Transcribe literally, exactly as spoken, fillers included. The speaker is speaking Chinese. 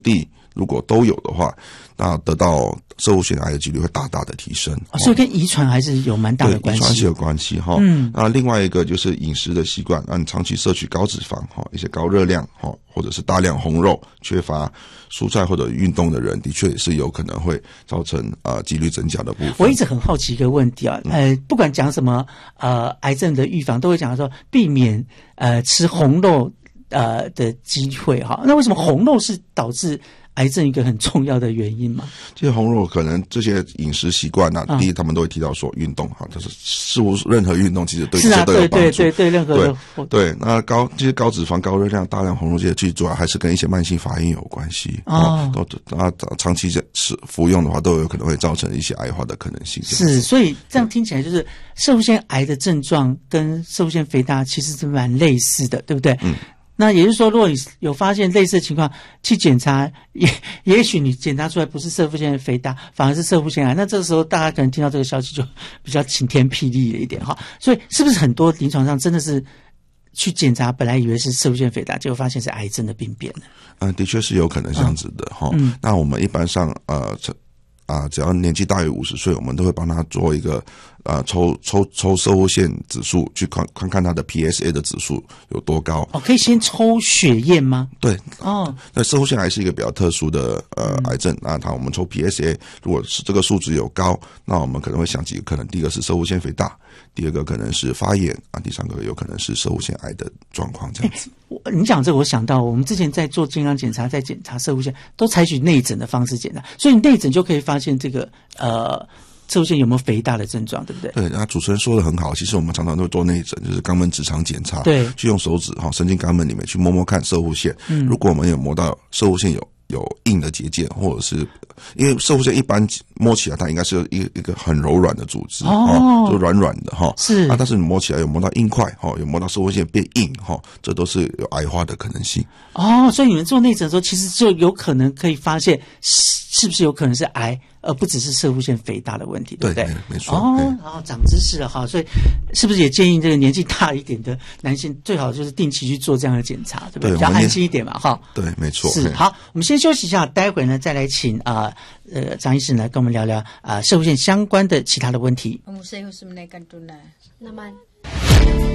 弟如果都有的话，那得到攝護腺癌的几率会大大的提升。 哦、所以跟遗传还是有蛮大的关系。 对，遗传是有关系哈。嗯，那另外一个就是饮食的习惯，那你长期摄取高脂肪哈，一些高热量哈，或者是大量红肉、缺乏蔬菜或者运动的人，的确也是有可能会造成呃几率增加的部分。 我一直很好奇一个问题啊，呃，不管讲什么呃癌症的预防，都会讲说避免呃吃红肉呃的机会哈。那为什么红肉是导致癌症一个很重要的原因嘛？ 这些红肉可能这些饮食习惯啊，第一他们都会提到说运动哈，就是似乎任何运动其实对这些都有帮助。 对对对对，任何的对对。那高这些高脂肪、高热量、大量红肉这些，其实主要还是跟一些慢性发炎有关系哦。都啊长期吃服用的话，都有可能会造成一些癌化的可能性。 是，所以这样听起来就是攝護腺癌的症状跟攝護腺肥大其实是蛮类似的，对不对？嗯。那也就是说，如果你有发现类似的情况，去检查，也也许你检查出来不是攝護腺肥大，反而是攝護腺癌，那这个时候大家可能听到这个消息就比较晴天霹雳了一点哈。所以是不是很多临床上真的是去检查，本来以为是攝護腺肥大，结果发现是癌症的病变呢？ 嗯，的确是有可能这样子的哈、嗯。那我们一般上呃。啊，只要年纪大于五十岁，我们都会帮他做一个呃抽抽抽攝護腺指数，去看看看他的 P S A 的指数有多高。 哦，可以先抽血验吗？ 对， 哦， 那攝護腺癌是一个比较特殊的呃、嗯、癌症，那它我们抽 P S A， 如果是这个数值有高，那我们可能会想几个可能，第一个是攝護腺肥大，第二个可能是发炎啊，第三个有可能是攝護腺癌的状况这样子。 你讲这个，我想到我们之前在做健康检查，在检查攝護腺都采取内诊的方式检查，所以内诊就可以发现这个呃攝護腺有没有肥大的症状，对不对？ 对，那主持人说的很好，其实我们常常都会做内诊，就是肛门直肠检查， 对， 去用手指哈伸进肛门里面去摸摸看攝護腺，嗯，如果我们有摸到攝護腺有有硬的结界，或者是因为攝護腺一般摸起来它应该是一个一个很柔软的组织哦，就软软的哈， 是啊，但是你摸起来有摸到硬块哈，有摸到攝護腺变硬哈，这都是有癌化的可能性哦。所以你们做内诊的时候，其实就有可能可以发现是不是有可能是癌，而不只是攝護腺肥大的问题，对不对？ 对，没错。 哦，然后长知识了哈，所以是不是也建议这个年纪大一点的男性最好就是定期去做这样的检查，对不对？比较安心一点嘛，哈。 对，没错。 是，好，我们先休息一下，待会呢再来请啊呃, 呃张医师呢跟我们聊聊啊攝護腺相关的其他的问题。